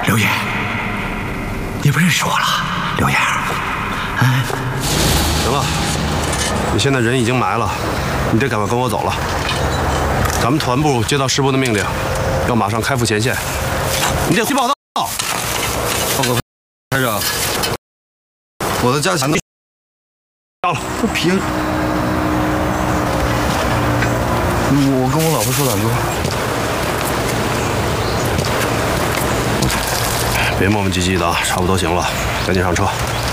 刘烨，你不认识我了，刘烨。哎， 行了，你现在人已经埋了，你得赶快跟我走了。咱们团部接到师部的命令，要马上开赴前线，你得回报道。 报告排长，我的家禽到了， 这皮，我跟我老婆说两句话。 别磨磨唧唧的，差不多行了，赶紧上车。